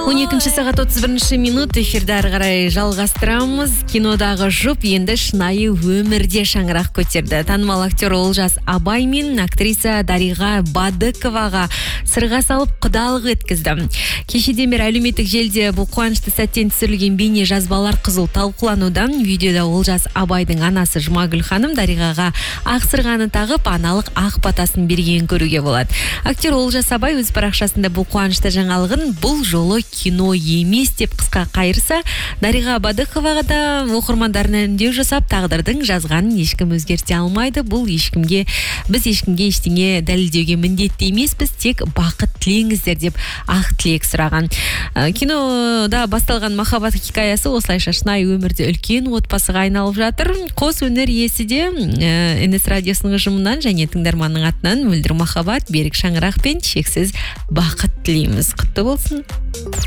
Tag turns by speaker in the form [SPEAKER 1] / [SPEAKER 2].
[SPEAKER 1] 12 сағат 31 минут эфирді ары қарай жалғастырамыз. Кинодағы жұп енді шынайы өмірде шаңырақ көтерді. Танымал актер Олжас Абай мен актриса Дариға Бадыковаға сырға салып құдалық еткізді. Кешеден бері әлеуметтік желіде бұл қуанышты сәттен түсірілген бейне жазбалар қызу талқылануда. Видеода Олжас Абайдың анасы Жұмагүл ханым Дариғаға ақ сырғаны тағып, аналық ақ батасын берген көруге болады. Актер Олжас Абай өз парақшасында бұл қуанышты жаңалығын бұл жолы кино емес деп қысқа қайырса, Дариға Бадыковаға да оқырмандарына үндеу жасап, тағдырдың жазғанын ешкім өзгерте алмайды. Бұл біз ешкімге ештеңе дәлелдеуге міндетті емеспіз, тек бақыт тілеңіздер деп ақ тілек сұраған. Кинода басталған махаббат хикаясы осылайша шынайы өмірде үлкен отбасыға айналып жатыр. Қос өнер иесі де НС радиосының ұжымынан және тыңдарманның атынан мөлдір махаббат, берік шаңырақ пен шексіз бақыт тілейміз. Құтты болсын.